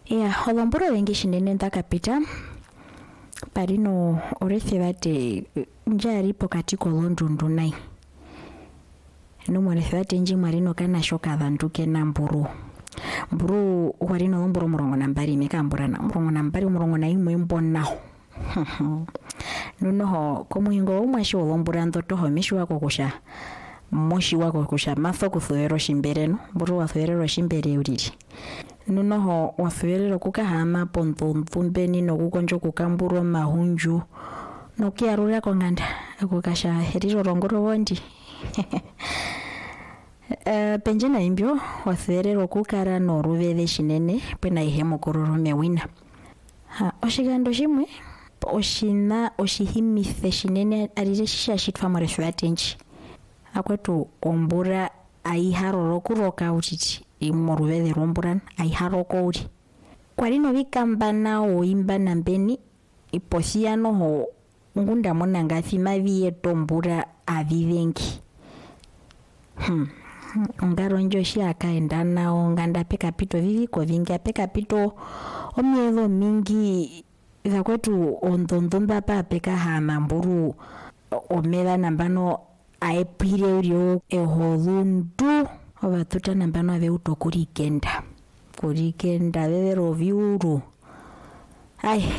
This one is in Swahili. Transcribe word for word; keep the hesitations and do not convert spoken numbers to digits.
Ya olombura wengi shinene ntakapita parino orethi bate njari pokati kolondundu nai no mwarethi bate nji marino kana shoka banduke na mburu mburu warino lomburo murongo nambari mekambura na murongo nambari murongo na imwe mbona nuno ho komuhingo umwashi olombura ndoto ho mishi wako kusha moshi wako kusha mafo kuthuero shimbereno mburu wathuero shimbere uriri nuno ho wathuero kukahama ponto mpumbeni no kukonjo kukamburo mahunju no kiarura konganda kukasha heriro rongoro wondi Uh, penjena imbyo wathuerero kukara no ruveve shinene pwena ihemo kororome wina ha oshigando shimwe oshina oshihimithe shinene arire shisha shitwa morefu atenji akwetu ombura aiharoro kuroka utiti imoruveve romburan aiharoko uri kwarino vikamba nao imba nambeni iposiano ho ngunda mona ngathi mavi etombura avivengi hmm ngaro njoshi akaenda nao nganda peka pito viviko vingi apeka pito omyezo mingi za kwetu ondondomba pa peka hama mburu omela nambano aepire urio eholundu obatuta nambano ave utokuri kenda kuri kenda vevero viuru ai